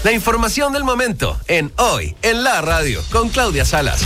La información del momento en Hoy en la Radio con Claudia Salas.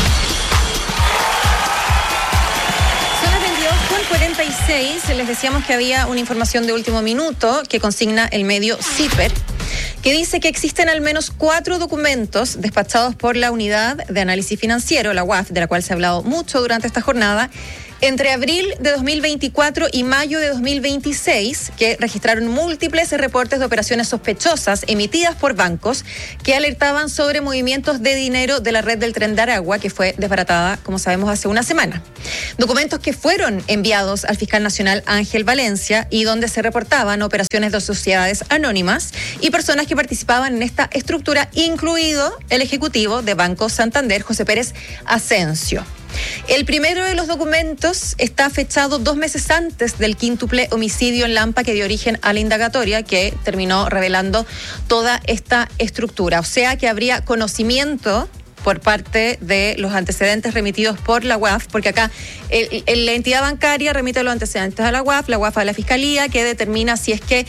Son las 22:46. Les decíamos que había una información de último minuto que consigna el medio CIPER, que dice que existen al menos 4 documentos despachados por la Unidad de Análisis Financiero, la UAF, de la cual se ha hablado mucho durante esta jornada, entre abril de 2024 y mayo de 2026, que registraron múltiples reportes de operaciones sospechosas emitidas por bancos que alertaban sobre movimientos de dinero de la red del Tren de Aragua, que fue desbaratada, como sabemos, hace una semana. Documentos que fueron enviados al fiscal nacional Ángel Valencia y donde se reportaban operaciones de sociedades anónimas y personas que participaban en esta estructura, incluido el ejecutivo de Banco Santander, José Pérez Asensio. El primero de los documentos está fechado 2 meses antes del quíntuple homicidio en Lampa que dio origen a la indagatoria que terminó revelando toda esta estructura. O sea que habría conocimiento por parte de los antecedentes remitidos por la UAF, porque acá la entidad bancaria remite los antecedentes a la UAF a la Fiscalía, que determina si es que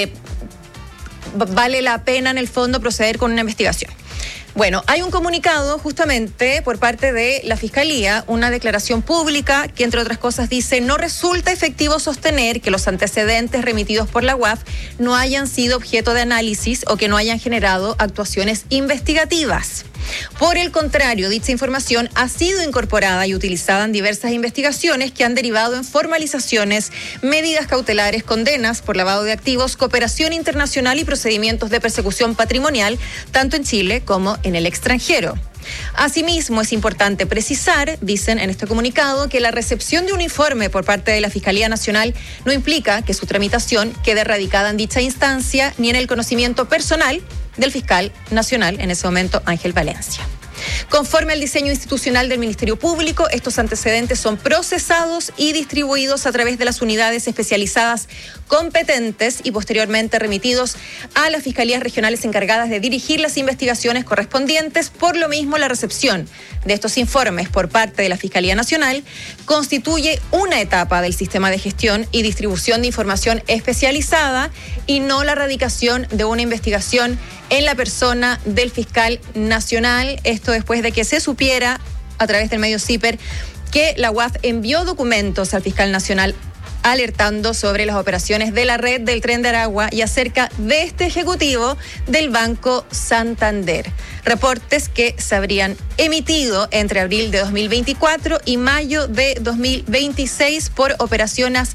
vale la pena en el fondo proceder con una investigación. Bueno, hay un comunicado justamente por parte de la Fiscalía, una declaración pública que, entre otras cosas, dice: no resulta efectivo sostener que los antecedentes remitidos por la UAF no hayan sido objeto de análisis o que no hayan generado actuaciones investigativas. Por el contrario, dicha información ha sido incorporada y utilizada en diversas investigaciones que han derivado en formalizaciones, medidas cautelares, condenas por lavado de activos, cooperación internacional y procedimientos de persecución patrimonial, tanto en Chile como en el extranjero. Asimismo, es importante precisar, dicen en este comunicado, que la recepción de un informe por parte de la Fiscalía Nacional no implica que su tramitación quede radicada en dicha instancia ni en el conocimiento personal del fiscal nacional, en ese momento Ángel Valencia. Conforme al diseño institucional del Ministerio Público, estos antecedentes son procesados y distribuidos a través de las unidades especializadas competentes y posteriormente remitidos a las fiscalías regionales encargadas de dirigir las investigaciones correspondientes. Por lo mismo, la recepción de estos informes por parte de la Fiscalía Nacional constituye una etapa del sistema de gestión y distribución de información especializada y no la radicación de una investigación en la persona del fiscal nacional. Esto después de que se supiera a través del medio CIPER que la UAF envió documentos al fiscal nacional alertando sobre las operaciones de la red del Tren de Aragua y acerca de este ejecutivo del Banco Santander. Reportes que se habrían emitido entre abril de 2024 y mayo de 2026 por operaciones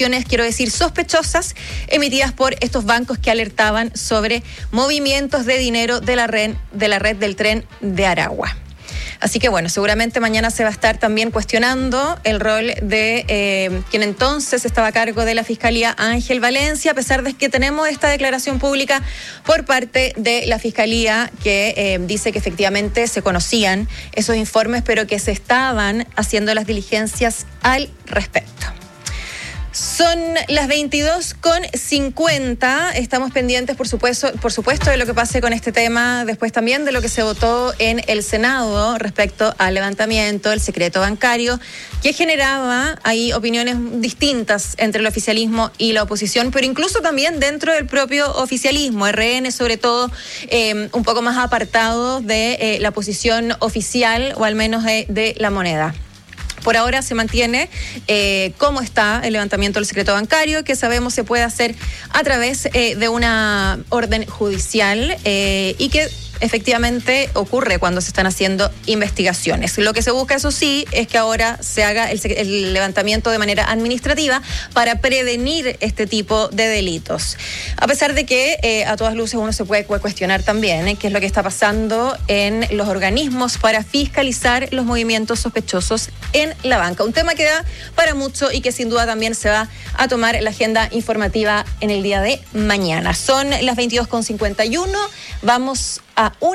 sospechosas emitidas por estos bancos que alertaban sobre movimientos de dinero de la red del Tren de Aragua. Así que bueno, seguramente mañana se va a estar también cuestionando el rol de quien entonces estaba a cargo de la Fiscalía, Ángel Valencia, a pesar de que tenemos esta declaración pública por parte de la Fiscalía que dice que efectivamente se conocían esos informes, pero que se estaban haciendo las diligencias al respecto. Son las 22:50. Estamos pendientes, por supuesto, de lo que pase con este tema, después también de lo que se votó en el Senado respecto al levantamiento del secreto bancario, que generaba ahí opiniones distintas entre el oficialismo y la oposición, pero incluso también dentro del propio oficialismo, RN sobre todo, un poco más apartado de la posición oficial, o al menos de la moneda. Por ahora se mantiene cómo está el levantamiento del secreto bancario, que sabemos se puede hacer a través de una orden judicial y que efectivamente ocurre cuando se están haciendo investigaciones. Lo que se busca, eso sí, es que ahora se haga el levantamiento de manera administrativa para prevenir este tipo de delitos. A pesar de que a todas luces uno se puede cuestionar también qué es lo que está pasando en los organismos para fiscalizar los movimientos sospechosos en la banca. Un tema que da para mucho y que sin duda también se va a tomar en la agenda informativa en el día de mañana. Son las 22:51. Vamos a